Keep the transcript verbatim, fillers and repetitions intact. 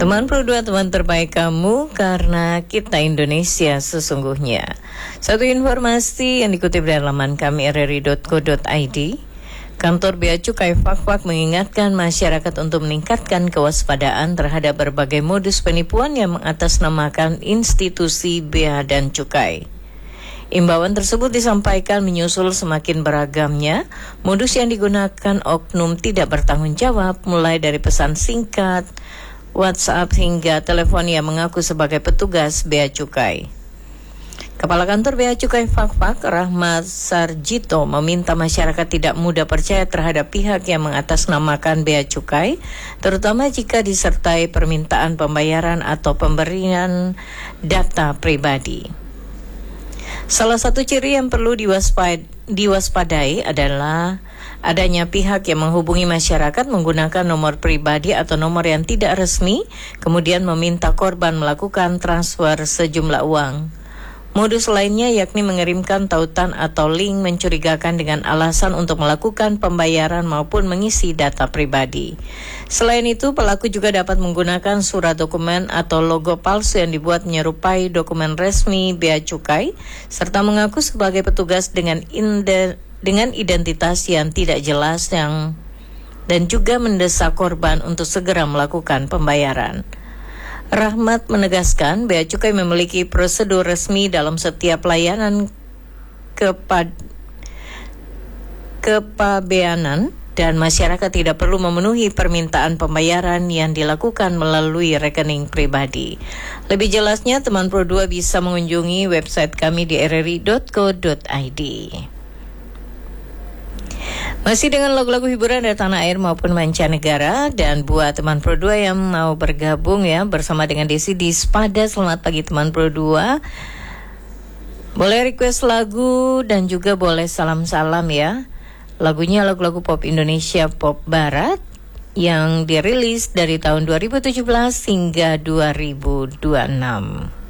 Teman Pro dua, teman terbaik kamu, karena kita Indonesia sesungguhnya. Satu informasi yang dikutip dari laman kami r r i dot co dot i d. Kantor Bea Cukai Fakfak mengingatkan masyarakat untuk meningkatkan kewaspadaan terhadap berbagai modus penipuan yang mengatasnamakan institusi bea dan cukai. Imbauan tersebut disampaikan menyusul semakin beragamnya modus yang digunakan oknum tidak bertanggung jawab, mulai dari pesan singkat, WhatsApp hingga telepon yang mengaku sebagai petugas Bea Cukai. Kepala Kantor Bea Cukai Fakfak, Rahmat Sarjito, meminta masyarakat tidak mudah percaya terhadap pihak yang mengatasnamakan Bea Cukai, terutama jika disertai permintaan pembayaran atau pemberian data pribadi. Salah satu ciri yang perlu diwaspad- diwaspadai adalah adanya pihak yang menghubungi masyarakat menggunakan nomor pribadi atau nomor yang tidak resmi, kemudian meminta korban melakukan transfer sejumlah uang. Modus lainnya yakni mengirimkan tautan atau link mencurigakan dengan alasan untuk melakukan pembayaran maupun mengisi data pribadi. Selain itu, pelaku juga dapat menggunakan surat dokumen atau logo palsu yang dibuat menyerupai dokumen resmi Bea Cukai, serta mengaku sebagai petugas dengan inde, dengan identitas yang tidak jelas yang dan juga mendesak korban untuk segera melakukan pembayaran. Rahmat menegaskan Bea Cukai memiliki prosedur resmi dalam setiap layanan kepad, kepabeanan dan masyarakat tidak perlu memenuhi permintaan pembayaran yang dilakukan melalui rekening pribadi. Lebih jelasnya, teman Pro dua bisa mengunjungi website kami di r r i dot co dot i d. Masih dengan lagu-lagu hiburan dari tanah air maupun mancanegara, dan buat teman Pro dua yang mau bergabung ya bersama dengan Desi di Spada, selamat pagi teman Pro dua. Boleh request lagu dan juga boleh salam-salam ya. Lagunya lagu-lagu pop Indonesia, pop barat yang dirilis dari tahun dua ribu tujuh belas hingga dua ribu dua puluh enam.